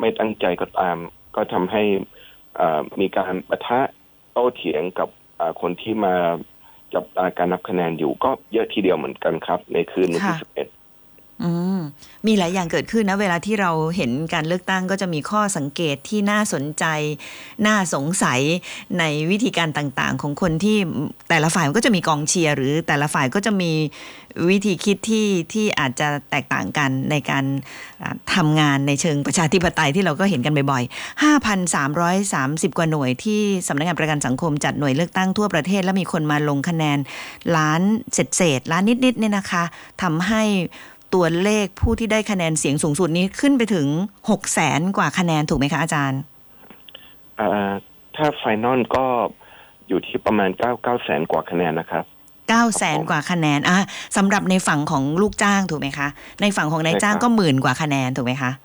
ไม่ตั้งใจก็ตามก็ทำให้มีการปะทะโต้เถียงกับคนที่มาจับตาการนับคะแนนอยู่ก็เยอะทีเดียวเหมือนกันครับในคืนวันที่11 มีหลายอย่างเกิดขึ้นนะเวลาที่เราเห็นการเลือกตั้งก็จะมีข้อสังเกตที่น่าสนใจน่าสงสัยในวิธีการต่างๆของคนที่แต่ละฝ่ายก็จะมีกองเชียร์หรือแต่ละฝ่ายก็จะมีวิธีคิดที่อาจจะแตกต่างกันในการทำงานในเชิงประชาธิปไตยที่เราก็เห็นกันบ่อยๆ 5,330 กว่าหน่วยที่สำนักงานประกันสังคมจัดหน่วยเลือกตั้งทั่วประเทศและมีคนมาลงคะแนนล้านเศษล้านนิดๆเนี่ยนะคะทำให้ตัวเลขผู้ที่ได้คะแนนเสียงสูงสุดนี้ขึ้นไปถึง 600,000 กว่าคะแนนถูกไหมคะอาจารย์ถ้าไฟนอลก็อยู่ที่ประมาณ900,000 กว่าคะแนนนะครับ 900,000 กว่าคะแนนสำหรับในฝั่งของลูกจ้างถูกไหมคะในฝั่งของนายจ้างก็10,000 กว่าคะแนนถูกไหมคะ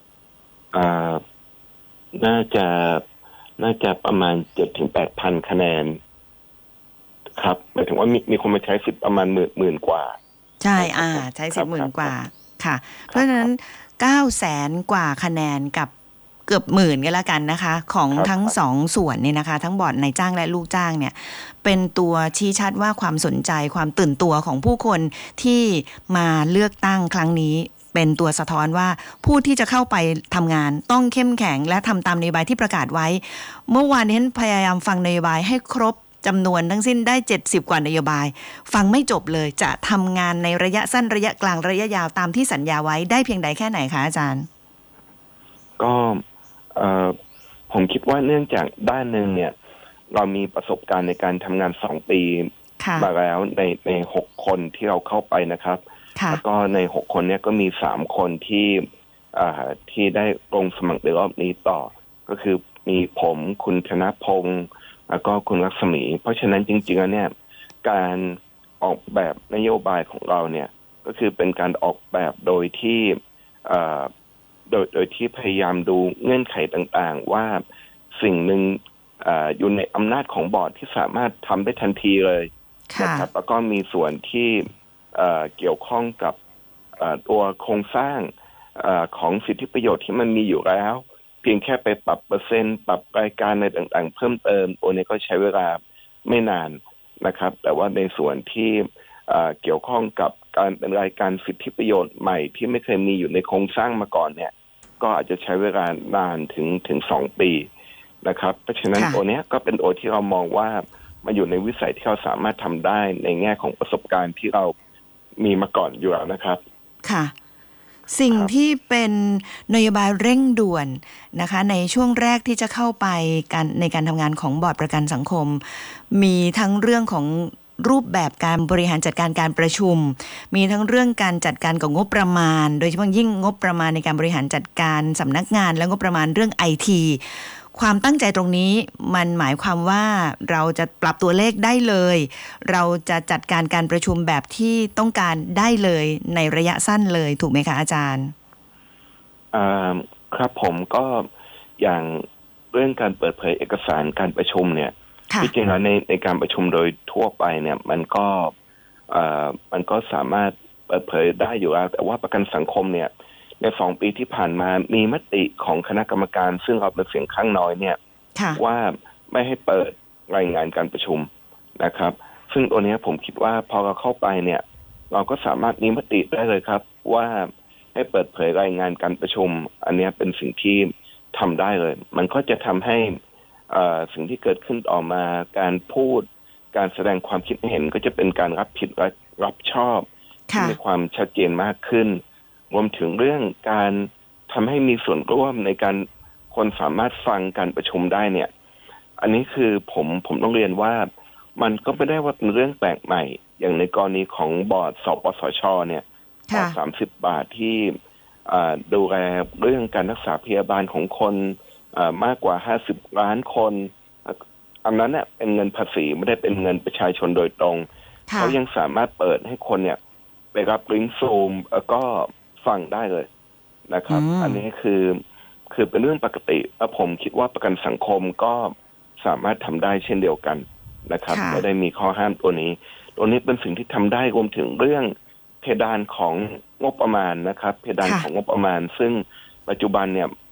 น่าจะประมาณ 7-8,000 คะแนนครับหมายถึงว่ามีคนมาใช้สิทธิ์ประมาณหมื่นกว่าใช่ใช้สิทธิ์10,000 กว่าค่ะเพราะฉะนั้น 900,000 กว่าคะแนนกับเกือบ10,000กันแล้วกันนะคะของทั้งสองส่วนเนี่ยนะคะทั้งบอร์ดนายจ้างและลูกจ้างเนี่ยเป็นตัวชี้ชัดว่าความสนใจความตื่นตัวของผู้คนที่มาเลือกตั้งครั้งนี้เป็นตัวสะท้อนว่าผู้ที่จะเข้าไปทำงานต้องเข้มแข็งและทำตามนโยบายที่ประกาศไว้เมื่อวานนี้พยายามฟังนโยบายให้ครบจำนวนทั้งสิ้นได้70 กว่านโยบายฟังไม่จบเลยจะทำงานในระยะสั้นระยะกลางระยะยาวตามที่สัญญาไว้ได้เพียงใดแค่ไหนคะอาจารย์ก็ผมคิดว่าเนื่องจากด้านหนึ่งเนี่ยเรามีประสบการณ์ในการทำงาน2 ปีมาแล้วใน6 คนที่เราเข้าไปนะครับแล้วก็ใน6 คนเนี่ยก็มี3 คนที่ได้ลงสมัครในรอบนี้ต่อก็คือมีผมคุณธนพงศ์แล้วก็คุณลักษมีเพราะฉะนั้นจริงๆแล้วเนี่ยการออกแบบนโยบายของเราเนี่ยก็คือเป็นการออกแบบโดยที่พยายามดูเงื่อนไขต่างๆว่าสิ่งหนึ่งอยู่ในอำนาจของบอร์ดที่สามารถทำได้ทันทีเลยนะครับแล้วก็มีส่วนที่เกี่ยวข้องกับตัวโครงสร้างของสิทธิประโยชน์ที่มันมีอยู่แล้วเพียงแค่ไปปรับเปอร์เซ็นต์ปรับรายการอะไรต่างๆเพิ่มเติมตัวนี้ก็ใช้เวลาไม่นานนะครับแต่ว่าในส่วนที่เกี่ยวข้องกับการเป็นรายการสิทธิประโยชน์ใหม่ที่ไม่เคยมีอยู่ในโครงสร้างมาก่อนเนี่ยก็อาจจะใช้เวลานานถึง2 ปีนะครับเพราะฉะนั้นตัวนี้ก็เป็นตัวที่เรามองว่ามาอยู่ในวิสัยที่เราสามารถทำได้ในแง่ของประสบการณ์ที่เรามีมาก่อนอยู่แล้วนะครับค่ะสิ่งที่เป็นนโยบายเร่งด่วนนะคะในช่วงแรกที่จะเข้าไปในการทำงานของบอร์ดประกันสังคมมีทั้งเรื่องของรูปแบบการบริหารจัดการการประชุมมีทั้งเรื่องการจัดการกับงบประมาณโดยเฉพาะยิ่งงบประมาณในการบริหารจัดการสำนักงานและงบประมาณเรื่อง IT ความตั้งใจตรงนี้มันหมายความว่าเราจะปรับตัวเลขได้เลยเราจะจัดการการประชุมแบบที่ต้องการได้เลยในระยะสั้นเลยถูกไหมคะอาจารย์ครับผมก็อย่างเรื่องการเปิดเผยเอกสารการประชุมเนี่ยที่จริงแล้วในการประชุมโดยทั่วไปเนี่ยมันก็สามารถเปิดเผยได้อยู่แล้วแต่ว่าประกันสังคมเนี่ยใน2 ปีที่ผ่านมามีมติของคณะกรรมการซึ่งเราเป็นเสียงข้างน้อยเนี่ยว่าไม่ให้เปิดรายงานการประชุมนะครับซึ่งตัวนี้ผมคิดว่าพอเราเข้าไปเนี่ยเราก็สามารถมีมติได้เลยครับว่าให้เปิดเผยรายงานการประชุมอันนี้เป็นสิ่งที่ทำได้เลยมันก็จะทำให้สิ่งที่เกิดขึ้นต่อมาการพูดการแสดงความคิดเห็นก็จะเป็นการรับผิดและรับชอบที่มีความชัดเจนมากขึ้นรวมถึงเรื่องการทำให้มีส่วนร่วมในการคนสามารถฟังการประชุมได้เนี่ยอันนี้คือผมต้องเรียนว่ามันก็ไม่ได้ว่าเป็นเรื่องแปลกใหม่อย่างในกรณีของบอร์ดสปสชเนี่ยบอร์ด30 บาทที่ดูแลเรื่องการรักษาพยาบาลของคนมากกว่า50 ล้านคนอันนั้นเนี่ยเป็นเงินภาษีไม่ได้เป็นเงินประชาชนโดยตรงเขายังสามารถเปิดให้คนเนี่ยไปรับลิงก์ซูมแล้วก็ฟังได้เลยนะครับอันนี้คือเป็นเรื่องปกติและผมคิดว่าประกันสังคมก็สามารถทำได้เช่นเดียวกันนะครับไม่ได้มีข้อห้ามตัวนี้เป็นสิ่งที่ทำได้รวมถึงเรื่องเพดานของงบประมาณนะครับเพดานของงบประมาณซึ่งปัจจุบันเนี่ย